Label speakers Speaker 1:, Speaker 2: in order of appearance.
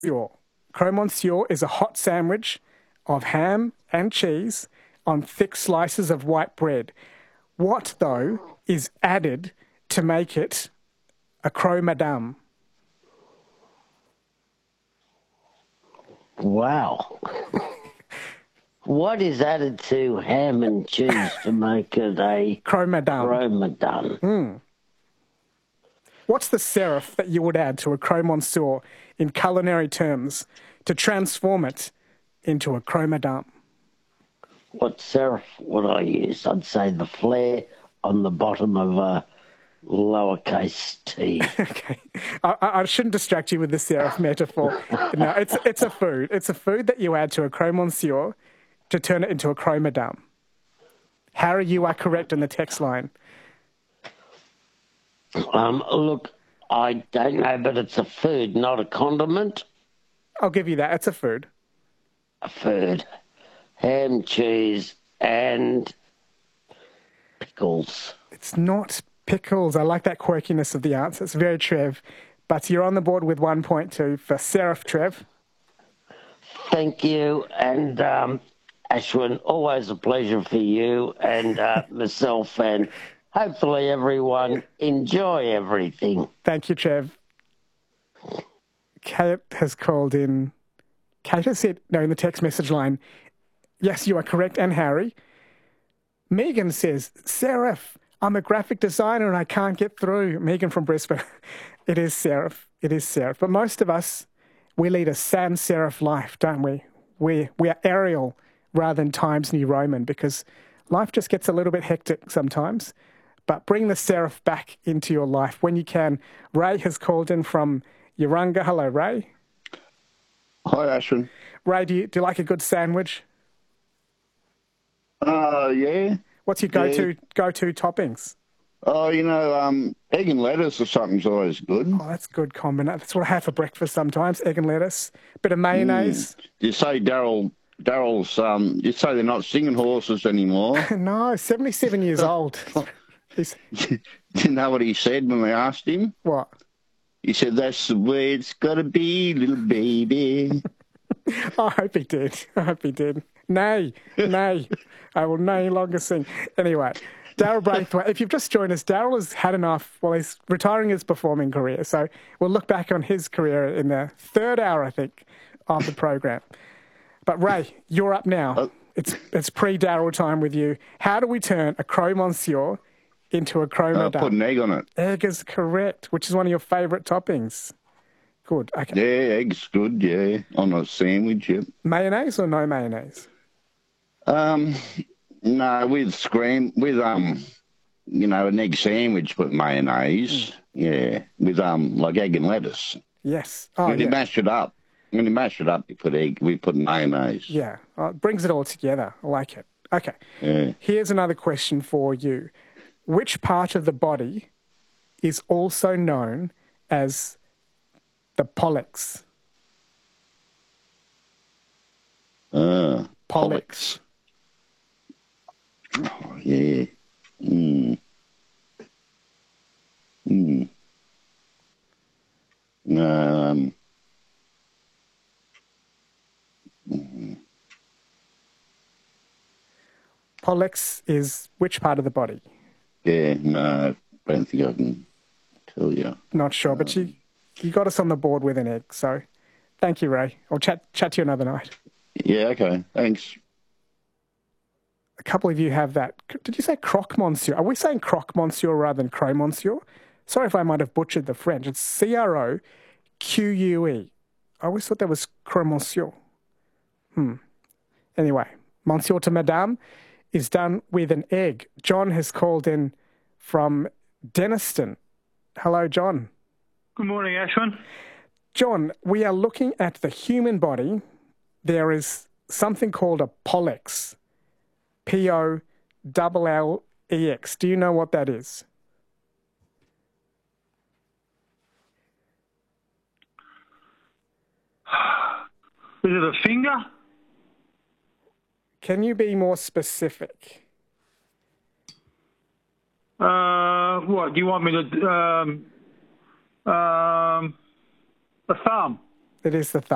Speaker 1: Croque monsieur is a hot sandwich of ham and cheese on thick slices of white bread. What, though, is added to make it a croque madame?
Speaker 2: Wow. What is added to ham and cheese to make it a
Speaker 1: Croque madame.
Speaker 2: croque madame?
Speaker 1: What's the serif that you would add to a croque monsieur in culinary terms to transform it into a croque madame?
Speaker 2: What serif would I use? I'd say the flare on the bottom of a lowercase t.
Speaker 1: Okay. I shouldn't distract you with the serif metaphor. No, it's a food. It's a food that you add to a croque monsieur to turn it into a croque madame. Harry, you are correct in the text line.
Speaker 2: Look, I don't know, but it's a food, not a condiment.
Speaker 1: I'll give you that. It's a food.
Speaker 2: A food. Ham, cheese, and pickles.
Speaker 1: It's not pickles. I like that quirkiness of the answer. It's very Trev. But you're on the board with 1.2 for serif, Trev.
Speaker 2: Thank you. And Ashwin, always a pleasure for you and myself, and hopefully everyone enjoy everything.
Speaker 1: Thank you, Trev. Kate has called in. Kate has said, no, in the text message line, yes, you are correct, and Harry. Megan says, serif, I'm a graphic designer and I can't get through. Megan from Brisbane. It is serif. It is serif. But most of us, we lead a sans serif life, don't we? We are Arial rather than Times New Roman because life just gets a little bit hectic sometimes. But bring the serif back into your life when you can. Ray has called in from Yarunga. Hello, Ray.
Speaker 3: Hi, Ashwin.
Speaker 1: Ray, do you like a good sandwich?
Speaker 3: Yeah.
Speaker 1: What's your go-to toppings?
Speaker 3: Oh, egg and lettuce or something's always good.
Speaker 1: Oh, that's good combination. That's what I have for breakfast sometimes, egg and lettuce. Bit of mayonnaise.
Speaker 3: You say Daryl's, you say they're not singing horses anymore.
Speaker 1: No, 77 years old.
Speaker 3: You know what he said when we asked him?
Speaker 1: What?
Speaker 3: He said, that's the way it's got to be, little baby.
Speaker 1: I hope he did. Nay. I will no longer sing. Anyway, Daryl Braithwaite, if you've just joined us, Daryl has had enough. Well, he's retiring his performing career. So we'll look back on his career in the third hour, I think, of the program. But Ray, you're up now. It's pre-Daryl time with you. How do we turn a croque monsieur into a croque madame?
Speaker 3: Put an egg on it.
Speaker 1: Egg is correct, which is one of your favourite toppings. Good. Okay.
Speaker 3: Yeah, egg's good, yeah. On a sandwich, yeah.
Speaker 1: Mayonnaise or no mayonnaise?
Speaker 3: No, with an egg sandwich with mayonnaise. Yeah. With like egg and lettuce.
Speaker 1: Yes.
Speaker 3: When you mash it up, we put mayonnaise.
Speaker 1: Yeah. Oh, it brings it all together. I like it. Okay.
Speaker 3: Yeah.
Speaker 1: Here's another question for you. Which part of the body is also known as the pollex? Pollex.
Speaker 3: Oh, yeah.
Speaker 1: Pollex is which part of the body?
Speaker 3: Yeah, no, I don't think I can tell you.
Speaker 1: Not sure, but you got us on the board with an egg, so thank you, Ray. I'll chat to you another night.
Speaker 3: Yeah, okay, thanks.
Speaker 1: A couple of you have that. Did you say croque monsieur? Are we saying croque monsieur rather than croque monsieur? Sorry if I might have butchered the French. It's CROQUE. I always thought that was croque monsieur. Anyway, monsieur to madame is done with an egg. John has called in from Denniston. Hello, John.
Speaker 4: Good morning, Ashwin.
Speaker 1: John, we are looking at the human body. There is something called a pollex. Pollex. Do you know what that is?
Speaker 4: Is it a finger?
Speaker 1: Can you be more specific?
Speaker 4: What, do you want me to... a thumb?
Speaker 1: It is the thumb.